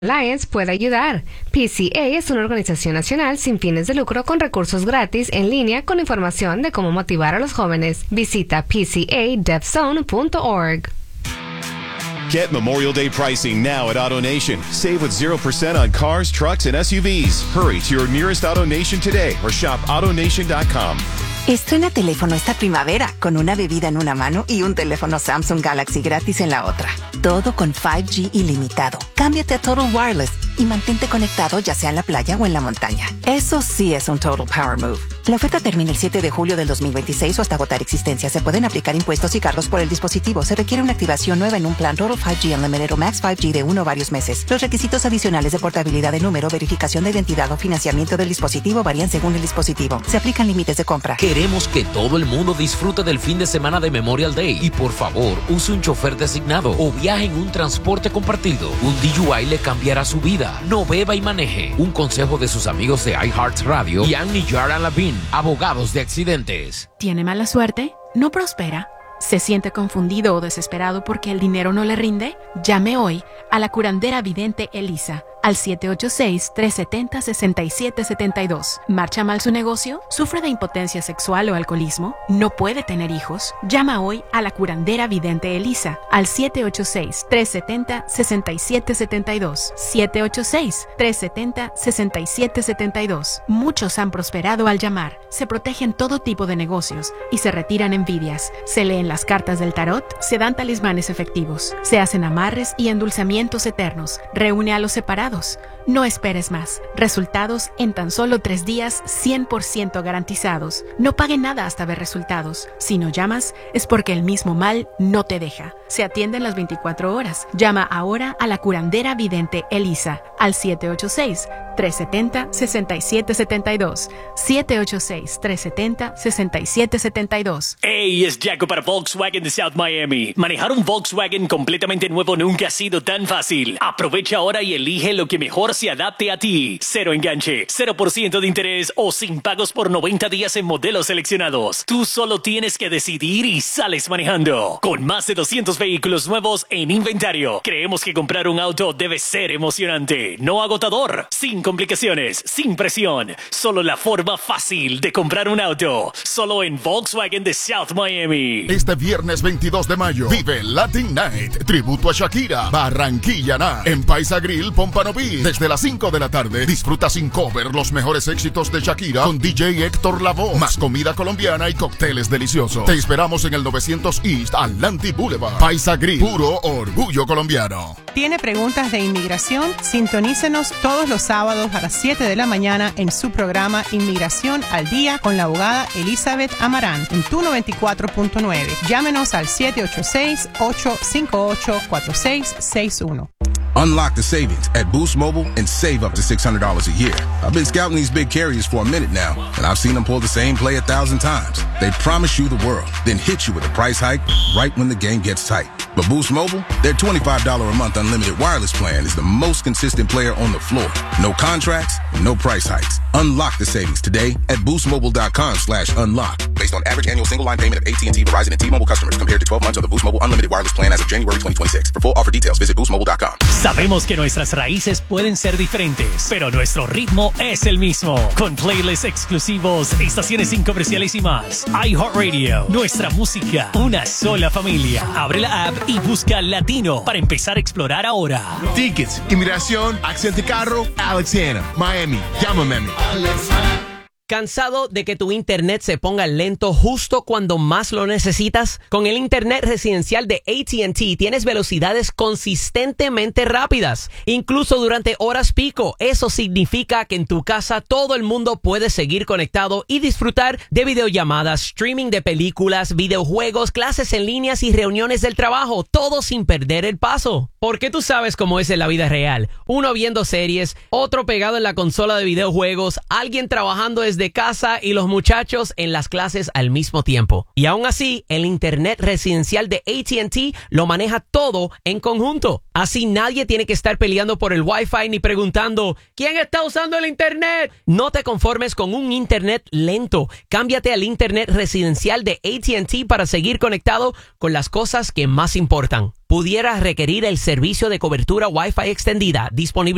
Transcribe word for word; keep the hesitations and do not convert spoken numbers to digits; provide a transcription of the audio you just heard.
Alliance puede ayudar. P C A es una organización nacional sin fines de lucro con recursos gratis en línea con información de cómo motivar a los jóvenes. Visita p c a devzone punto org. Get Memorial Day pricing now at AutoNation. Save with zero percent on cars, trucks, and S U Vs. Hurry to your nearest AutoNation today or shop autonation dot com. Estrena teléfono esta primavera con una bebida en una mano y un teléfono Samsung Galaxy gratis en la otra. Todo con cinco G ilimitado. Cámbiate a Total Wireless y mantente conectado ya sea en la playa o en la montaña. Eso sí es un Total Power Move. La oferta termina el siete de julio del dos mil veintiséis o hasta agotar existencia. Se pueden aplicar impuestos y cargos por el dispositivo. Se requiere una activación nueva en un plan Total cinco G Unlimited o Max cinco G de uno o varios meses. Los requisitos adicionales de portabilidad de número, verificación de identidad o financiamiento del dispositivo varían según el dispositivo. Se aplican límites de compra. Queremos que todo el mundo disfrute del fin de semana de Memorial Day y por favor use un chofer designado o viaje en un transporte compartido. Un D U I le cambiará su vida. No beba y maneje. Un consejo de sus amigos de iHeartRadio y Annie Yara Lavin, abogados de accidentes. ¿Tiene mala suerte? ¿No prospera? ¿Se siente confundido o desesperado porque el dinero no le rinde? Llame hoy a la curandera vidente Elisa al siete ocho seis, tres siete cero, seis siete siete dos. ¿Marcha mal su negocio? ¿Sufre de impotencia sexual o alcoholismo? ¿No puede tener hijos? Llama hoy a la curandera vidente Elisa al siete ocho seis, tres siete cero, seis siete siete dos. siete ocho seis, tres siete cero, seis siete siete dos. Muchos han prosperado al llamar. Se protegen todo tipo de negocios y se retiran envidias. Se leen las cartas del tarot, se dan talismanes efectivos, se hacen amarres y endulzamientos eternos. Reúne a los separados. No esperes más. Resultados en tan solo tres días, cien por ciento garantizados. No pague nada hasta ver resultados. Si no llamas, es porque el mismo mal no te deja. Se atienden las veinticuatro horas. Llama ahora a la curandera vidente Elisa al siete ocho seis, tres siete cero, seis siete siete dos. siete ocho seis, tres siete cero, seis siete siete dos. Hey, es Jaco para Volkswagen de South Miami. Manejar un Volkswagen completamente nuevo nunca ha sido tan fácil. Aprovecha ahora y elige lo que mejor se adapte a ti. Cero enganche, cero por ciento de interés o sin pagos por noventa días en modelos seleccionados. Tú solo tienes que decidir y sales manejando. Con más de doscientos vehículos nuevos en inventario, creemos que comprar un auto debe ser emocionante, no agotador, sin complicaciones, sin presión. Solo la forma fácil de comprar un auto. Solo en Volkswagen de South Miami. Este viernes veintidós de mayo vive Latin Night, tributo a Shakira, Barranquilla Night, en Paisa Grill, Pompano Beach. Desde las cinco de la tarde, disfruta sin cover los mejores éxitos de Shakira con D J Héctor Lavoe, más comida colombiana y cócteles deliciosos. Te esperamos en el novecientos East Atlantic Boulevard. Paisa Grill, puro orgullo colombiano. ¿Tiene preguntas de inmigración? Sintonícenos todos los sábados a las siete de la mañana en su programa Inmigración al Día con la abogada Elizabeth Amarán en tu noventa y cuatro punto nueve. Llámenos al siete ocho seis, ocho cinco ocho, cuatro seis seis uno. Unlock the savings at Boost Mobile and save up to six hundred dollars a year. I've been scouting these big carriers for a minute now, and I've seen them pull the same play a thousand times. They promise you the world, then hit you with a price hike right when the game gets tight. But Boost Mobile, their twenty-five dollars a month unlimited wireless plan is the most consistent player on the floor. No contracts, no price hikes. Unlock the savings today at boostmobile.com slash unlock. Based on average annual single line payment of A T and T, Verizon, and T-Mobile customers compared to twelve months of the Boost Mobile unlimited wireless plan as of January twenty twenty-six. For full offer details, visit boost mobile dot com. Sabemos que nuestras raíces pueden ser diferentes, pero nuestro ritmo es el mismo. Con playlists exclusivos, estaciones sin comerciales y más. iHeartRadio, nuestra música, una sola familia. Abre la app y busca Latino para empezar a explorar ahora. Tickets, inmigración, accidente carro, Alex Hanna, Miami. Llámame. ¿Cansado de que tu internet se ponga lento justo cuando más lo necesitas? Con el internet residencial de A T and T tienes velocidades consistentemente rápidas, incluso durante horas pico. Eso significa que en tu casa todo el mundo puede seguir conectado y disfrutar de videollamadas, streaming de películas, videojuegos, clases en líneas y reuniones del trabajo, todo sin perder el paso. Porque tú sabes cómo es en la vida real. Uno viendo series, otro pegado en la consola de videojuegos, alguien trabajando desde de casa y los muchachos en las clases al mismo tiempo. Y aún así, el internet residencial de A T and T lo maneja todo en conjunto. Así nadie tiene que estar peleando por el Wi-Fi ni preguntando ¿quién está usando el internet? No te conformes con un internet lento. Cámbiate al internet residencial de A T and T para seguir conectado con las cosas que más importan. Pudieras requerir el servicio de cobertura Wi-Fi extendida disponible